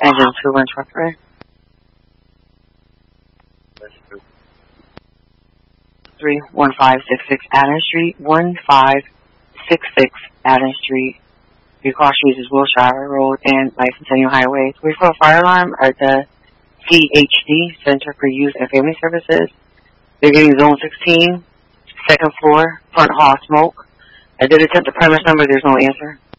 Engine 2 interpreter. 1566 Adams Street, 1566 Adams Street. Your car street is Wilshire Road and Bicentennial Highway. 3-4 fire alarm at the CHD, Center for Youth and Family Services. They're getting zone 16, second floor, front hall smoke. I did attempt the premise number, there's no answer.